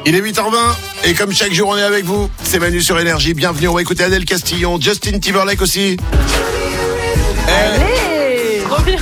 Il est 8h20 et comme chaque jour on est avec vous, c'est Manu sur Énergie. Bienvenue, on va écouter Adèle Castillon, Justin Timberlake aussi. Allez, trop bien.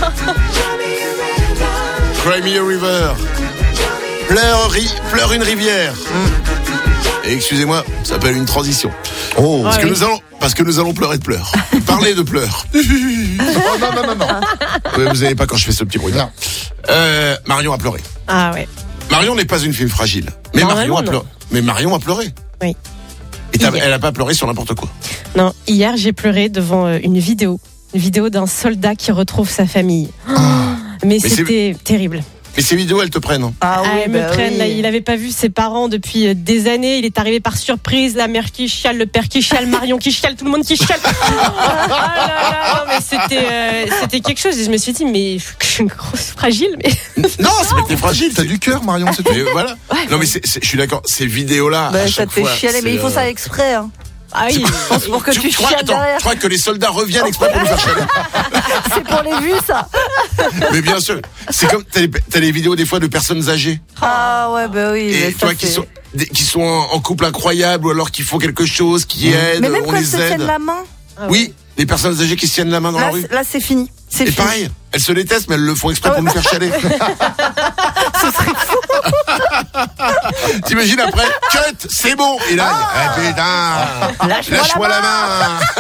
Cry Me a River. Pleure une rivière. Et excusez-moi, ça s'appelle une transition. Parce que nous allons pleurer de pleurs. Parler de pleurs. Non. Ouais, vous n'avez pas quand je fais ce petit bruit. Marion a pleuré. Ah ouais. Marion n'est pas une fille fragile. Mais Marion a pleuré. Mais Marion a pleuré. Oui. Et elle a pas pleuré sur n'importe quoi. Non, hier j'ai pleuré devant une vidéo d'un soldat qui retrouve sa famille. Mais c'était terrible. Mais ces vidéos, elles te prennent. Hein. Elles me prennent. Là, il avait pas vu ses parents depuis des années. Il est arrivé par surprise. La mère qui chiale, le père qui chiale, Marion qui chiale, tout le monde qui chiale. Non, mais c'était quelque chose. Et je me suis dit, mais je suis une grosse fragile. Mais non, c'est que t'es fragile. T'as du cœur, Marion. C'est tout. Mais voilà. Ouais, non, mais je suis d'accord. Ces vidéos-là, à ça chaque te fait fois, chialer, mais il faut ça exprès. Hein. ah oui. Pour que tu chiales derrière. Je crois que les soldats reviennent exprès pour nous faire chialer. C'est pour les vues, ça. Mais bien sûr, c'est comme t'as les vidéos des fois de personnes âgées. Ah ouais, bah oui. Et toi qui sont en couple incroyable ou alors qui font quelque chose, qui aident, mais même on quand elles les se aide. tiennent la main. Oui, les personnes âgées qui se tiennent la main dans la rue. Là, c'est fini. C'est Et fini. pareil, elles se détestent, mais elles le font exprès pour nous faire chialer. Ce serait fou. T'imagines après, cut, c'est bon. Et là, putain, lâche-moi la main.